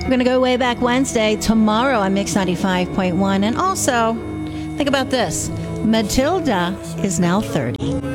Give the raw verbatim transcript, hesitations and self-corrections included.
We're going to go way back Wednesday, tomorrow on Mix ninety-five point one. And also, think about this. Matilda is now thirty.